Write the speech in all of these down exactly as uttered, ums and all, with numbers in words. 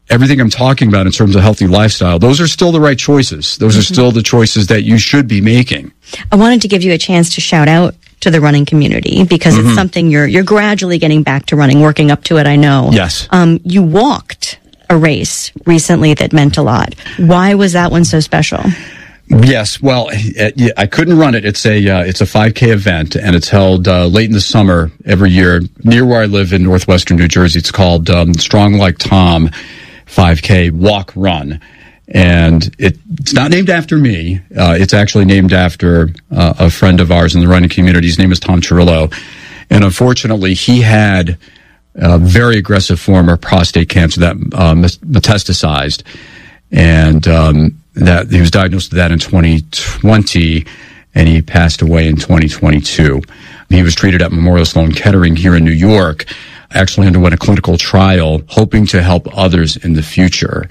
everything I'm talking about in terms of healthy lifestyle, those are still the right choices. Those mm-hmm. are still the choices that you should be making. I wanted to give you a chance to shout out to the running community because mm-hmm. it's something you're you're gradually getting back to running, working up to it, I know. Yes. Um, you walked a race recently that meant a lot. Why was that one so special? Yes, well, I couldn't run it. It's a uh, it's a five K event, and it's held uh, late in the summer every year near where I live in northwestern New Jersey. It's called um, Strong Like Tom five K Walk Run, and it, it's not named after me. Uh, it's actually named after uh, a friend of ours in the running community. His name is Tom Cirillo, and unfortunately, he had a very aggressive form of prostate cancer that uh, metastasized, and um, that he was diagnosed with that in twenty twenty, and he passed away in twenty twenty-two. He was treated at Memorial Sloan Kettering here in New York, actually underwent a clinical trial, hoping to help others in the future.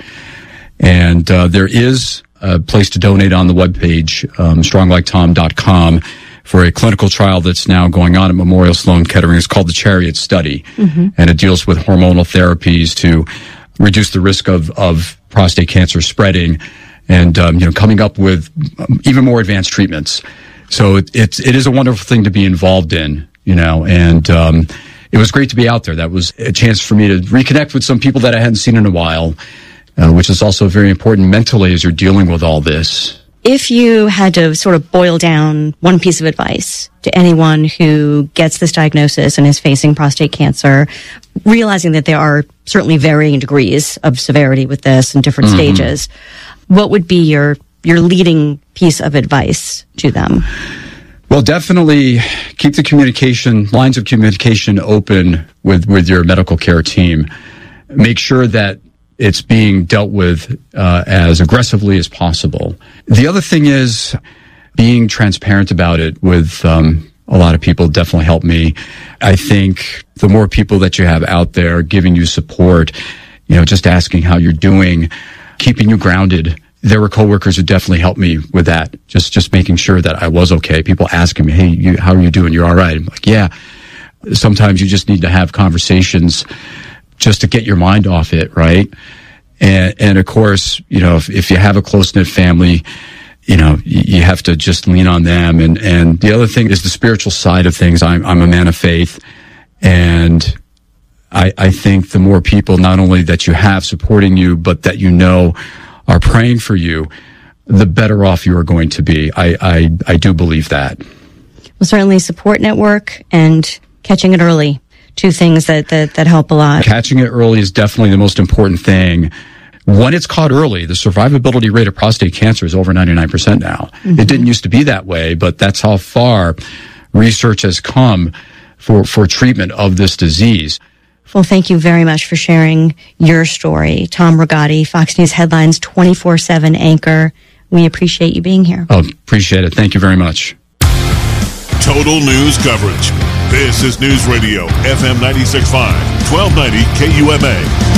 And uh, there is a place to donate on the webpage, um, strong like tom dot com, for a clinical trial that's now going on at Memorial Sloan Kettering. It's called the Chariot Study, mm-hmm. and it deals with hormonal therapies to reduce the risk of, of prostate cancer spreading, and um, you know, coming up with even more advanced treatments. So it, it's it is a wonderful thing to be involved in, you know, and um, it was great to be out there. That was a chance for me to reconnect with some people that I hadn't seen in a while, uh, which is also very important mentally as you're dealing with all this. If you had to sort of boil down one piece of advice to anyone who gets this diagnosis and is facing prostate cancer, realizing that there are certainly varying degrees of severity with this and different mm-hmm. stages, what would be your your leading piece of advice to them? Well, definitely keep the communication, lines of communication open with, with your medical care team. Make sure that it's being dealt with uh, as aggressively as possible. The other thing is being transparent about it with um, a lot of people definitely helped me. I think the more people that you have out there giving you support, you know, just asking how you're doing, keeping you grounded. There were coworkers who definitely helped me with that. Just, just making sure that I was okay. People asking me, hey, you, how are you doing? You're all right. I'm like, yeah. Sometimes you just need to have conversations just to get your mind off it, right? And, and of course, you know, if, if you have a close-knit family, you know, you, you have to just lean on them. And, and the other thing is the spiritual side of things. I'm, I'm a man of faith, and I, I think the more people, not only that you have supporting you, but that you know are praying for you, the better off you are going to be. I, I, I do believe that. Well, certainly support network and catching it early. Two things that, that, that help a lot. Catching it early is definitely the most important thing. When it's caught early, the survivability rate of prostate cancer is over ninety-nine percent now. Mm-hmm. It didn't used to be that way, but that's how far research has come for, for treatment of this disease. Well, thank you very much for sharing your story. Tom Rigotti, Fox News Headlines twenty-four seven anchor. We appreciate you being here. Oh, appreciate it. Thank you very much. Total news coverage. This is News Radio, F M ninety-six point five, twelve ninety K U M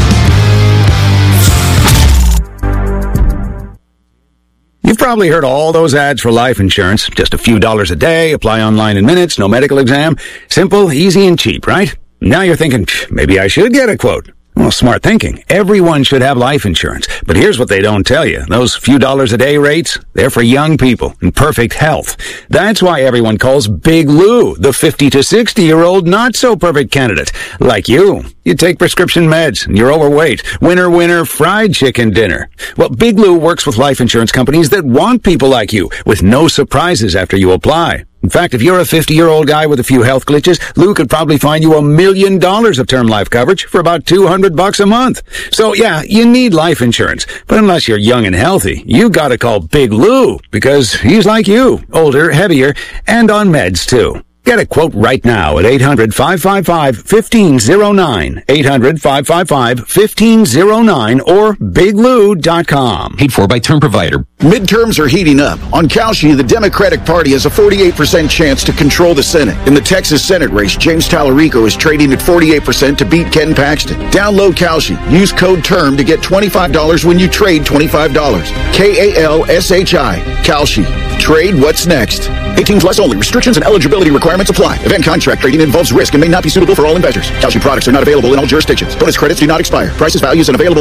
A. You've probably heard all those ads for life insurance. Just a few dollars a day, apply online in minutes, no medical exam. Simple, easy, and cheap, right? Now you're thinking, maybe I should get a quote. Well, smart thinking. Everyone should have life insurance. But here's what they don't tell you. Those few dollars a day rates, they're for young people in perfect health. That's why everyone calls Big Lou the fifty to sixty-year-old not-so-perfect candidate. Like you. You take prescription meds, and you're overweight. Winner, winner, fried chicken dinner. Well, Big Lou works with life insurance companies that want people like you, with no surprises after you apply. In fact, if you're a fifty-year-old guy with a few health glitches, Lou could probably find you a million dollars of term life coverage for about two hundred bucks a month. So yeah, you need life insurance. But unless you're young and healthy, you gotta call Big Lou, because he's like you, older, heavier, and on meds too. Get a quote right now at eight hundred, five five five, one five zero nine, eight hundred, five five five, one five zero nine, or big lou dot com. Paid for by Term Provider. Midterms are heating up. On Kalshi, the Democratic Party has a forty-eight percent chance to control the Senate. In the Texas Senate race, James Tallarico is trading at forty-eight percent to beat Ken Paxton. Download Kalshi. Use code TERM to get twenty-five dollars when you trade twenty-five dollars. K A L S H I. Kalshi. Trade what's next. eighteen plus only. Restrictions and eligibility requirements apply. Event contract trading involves risk and may not be suitable for all investors. Kalshi products are not available in all jurisdictions. Bonus credits do not expire. Prices, values, and available